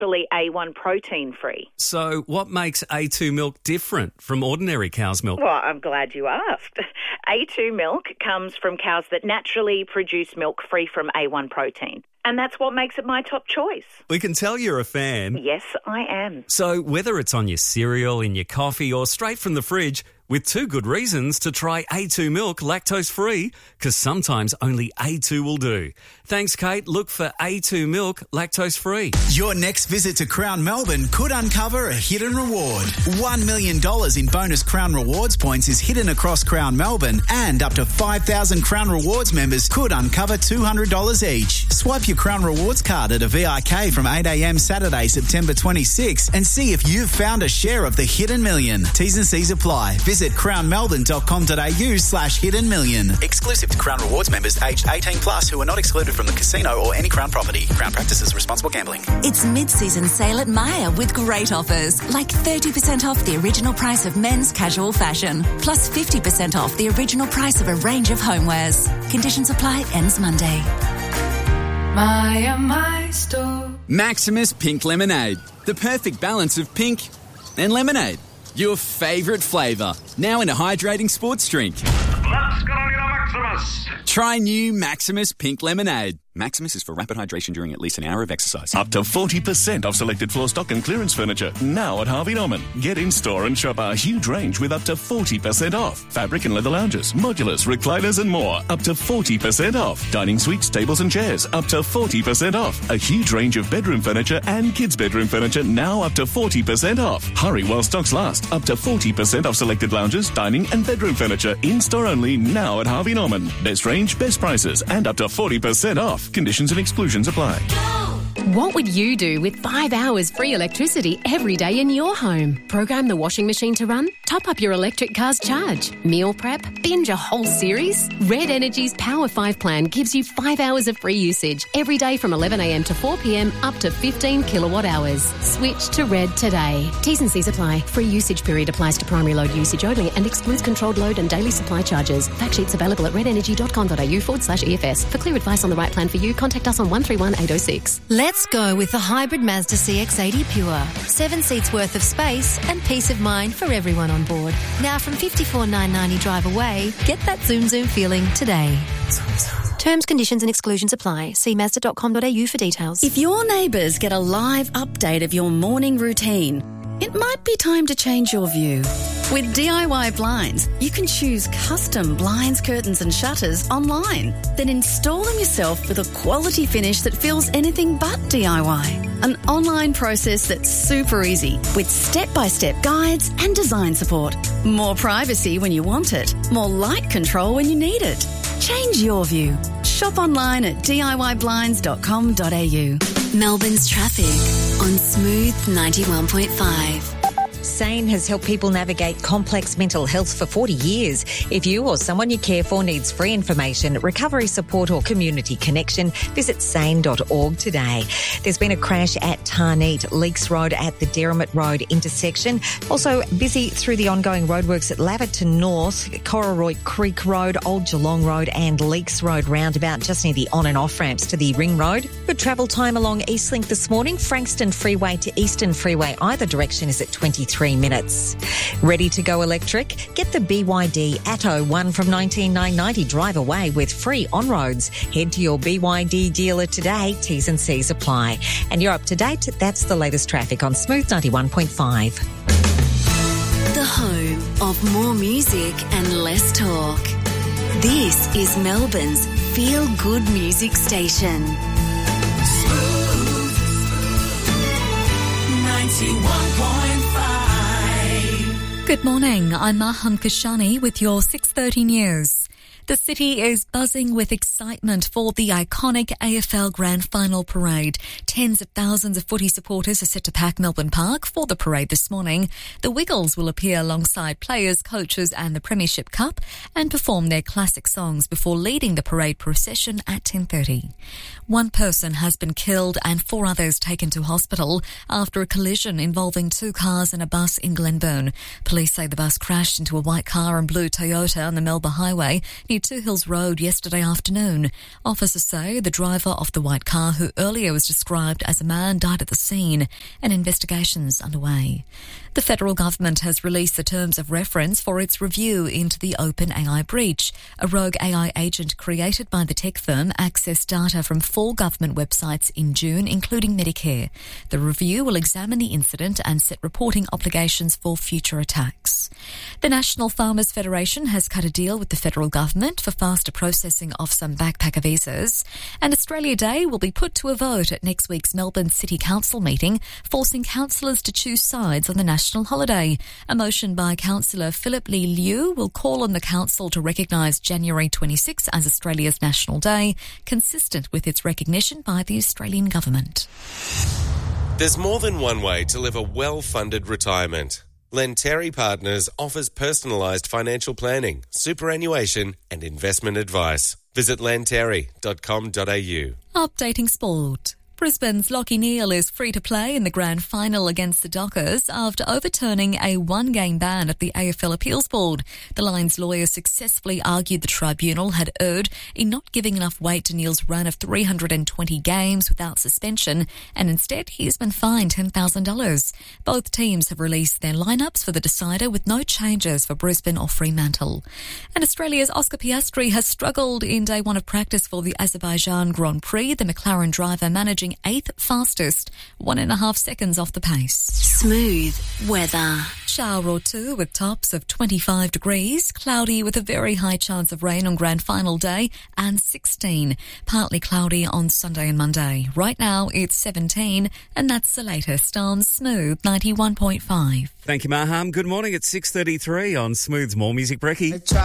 naturally A1 protein free. So what makes A2 milk different from ordinary cow's milk? Well, I'm glad you asked. A2 milk comes from cows that naturally produce milk free from A1 protein. And that's what makes it my top choice. We can tell you're a fan. Yes, I am. So whether it's on your cereal, in your coffee or straight from the fridge, with two good reasons to try A2 milk lactose-free, because sometimes only A2 will do. Thanks, Kate. Look for A2 milk lactose-free. Your next visit to Crown Melbourne could uncover a hidden reward. $1 million in bonus Crown Rewards points is hidden across Crown Melbourne, and up to 5,000 Crown Rewards members could uncover $200 each. Swipe your Crown Rewards card at a VIK from 8 a.m. Saturday, September 26 and see if you've found a share of the hidden million. T's and C's apply. Visit crownmelbourne.com.au/hidden million. Exclusive to Crown Rewards members aged 18 plus who are not excluded from the casino or any Crown property. Crown practices responsible gambling. It's mid-season sale at Myer with great offers, like 30% off the original price of men's casual fashion, plus 50% off the original price of a range of homewares. Conditions apply, ends Monday. Myer, my store. Maximus Pink Lemonade. The perfect balance of pink and lemonade. Your favourite flavour. Now in a hydrating sports drink. Let's get on your Maximus. Try new Maximus Pink Lemonade. Maximus is for rapid hydration during at least an hour of exercise. Up to 40% off selected floor stock and clearance furniture. Now at Harvey Norman. Get in store and shop our huge range with up to 40% off. Fabric and leather lounges, modulars, recliners and more. Up to 40% off. Dining suites, tables and chairs. Up to 40% off. A huge range of bedroom furniture and kids' bedroom furniture. Now up to 40% off. Hurry while stocks last. Up to 40% off selected lounges, dining and bedroom furniture. In store only now at Harvey Norman. Best range, best prices and up to 40% off. Conditions and exclusions apply. What would you do with 5 hours free electricity every day in your home? Program the washing machine to run? Top up your electric car's charge? Meal prep? Binge a whole series? Red Energy's Power 5 plan gives you 5 hours of free usage every day from 11 a.m. to 4 p.m. up to 15 kilowatt hours. Switch to Red today. T's and C's apply. Free usage period applies to primary load usage only and excludes controlled load and daily supply charges. Fact sheets available at redenergy.com.au/EFS. For clear advice on the right plan for you, contact us on 131 806. Let's go with the hybrid Mazda CX-80 Pure. 7 seats worth of space and peace of mind for everyone on board. Now from $54,990 drive away, get that zoom feeling today. Terms, conditions and exclusions apply. See Mazda.com.au for details. If your neighbours get a live update of your morning routine, it might be time to change your view. With DIY Blinds, you can choose custom blinds, curtains and shutters online. Then install them yourself with a quality finish that feels anything but DIY. An online process that's super easy with step-by-step guides and design support. More privacy when you want it. More light control when you need it. Change your view. Shop online at DIYblinds.com.au. Melbourne's traffic on Smooth 91.5. SANE has helped people navigate complex mental health for 40 years. If you or someone you care for needs free information, recovery support or community connection, visit sane.org today. There's been a crash at Tarneet, Leaks Road at the Derrimut Road intersection. Also busy through the ongoing roadworks at Laverton North, Cororoy Creek Road, Old Geelong Road and Leaks Road roundabout just near the on and off ramps to the Ring Road. Good travel time along Eastlink this morning. Frankston Freeway to Eastern Freeway either direction is at 23 minutes. Ready to go electric? Get the BYD Atto 1 from $19,990 drive away with free on-roads. Head to your BYD dealer today. T's and C's apply. And you're up to date. That's the latest traffic on Smooth 91.5. The home of more music and less talk. This is Melbourne's feel-good music station. Smooth 91.5. Good morning, I'm Mahan Kashani with your 6:30 news. The city is buzzing with excitement for the iconic AFL Grand Final parade. Tens of thousands of footy supporters are set to pack Melbourne Park for the parade this morning. The Wiggles will appear alongside players, coaches and the Premiership Cup and perform their classic songs before leading the parade procession at 10:30. One person has been killed and 4 others taken to hospital after a collision involving 2 cars and a bus in Glenburn. Police say the bus crashed into a white car and blue Toyota on the Melbourne Highway near Two Hills Road yesterday afternoon. Officers say the driver of the white car, who earlier was described as a man, died at the scene, and investigations underway. The federal government has released the terms of reference for its review into the OpenAI breach. A rogue AI agent created by the tech firm accessed data from 4 government websites in June, including Medicare. The review will examine the incident and set reporting obligations for future attacks. The National Farmers Federation has cut a deal with the federal government for faster processing of some backpacker visas. And Australia Day will be put to a vote at next week's Melbourne City Council meeting, forcing councillors to choose sides on the national holiday. A motion by Councillor Philip Lee Liu will call on the council to recognise January 26 as Australia's National Day, consistent with its recognition by the Australian government. There's more than one way to live a well-funded retirement. Lenteri Partners offers personalised financial planning, superannuation and investment advice. Visit lenteri.com.au. Updating sport. Brisbane's Lachie Neale is free to play in the grand final against the Dockers after overturning a 1-game ban at the AFL Appeals Board. The Lions lawyer successfully argued the tribunal had erred in not giving enough weight to Neale's run of 320 games without suspension, and instead he's been fined $10,000. Both teams have released their lineups for the decider with no changes for Brisbane or Fremantle. And Australia's Oscar Piastri has struggled in day one of practice for the Azerbaijan Grand Prix, the McLaren driver managing 8th fastest, 1.5 seconds off the pace. Smooth weather. Shower or two with tops of 25 degrees, cloudy with a very high chance of rain on grand final day, and 16. Partly cloudy on Sunday and Monday. Right now it's 17, and that's the latest on Smooth 91.5. Thank you, Maham. Good morning at 6:33 on Smooth's More Music Brekkie.